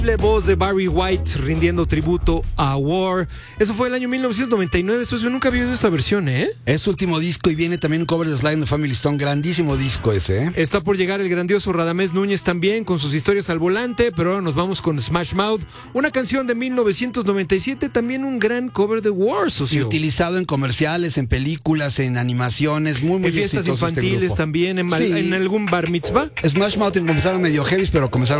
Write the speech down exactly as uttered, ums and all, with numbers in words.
La voz de Barry White rindiendo tributo a War. Eso fue el año mil novecientos noventa y nueve. Eso yo nunca había oído esta versión, ¿eh? Es su último disco y viene también un cover de Sly and the Family Stone. Grandísimo disco ese, ¿eh? Está por llegar el grandioso Radamés Núñez también con sus historias al volante, pero ahora nos vamos con Smash Mouth, una canción de mil novecientos noventa y siete, también un gran cover de War, socio. Y utilizado en comerciales, en películas, en animaciones, muy muy en fiestas exitoso infantiles este grupo. también, en, mal, Sí. en algún bar mitzvah. Smash Mouth comenzaron medio heavy, pero comenzaron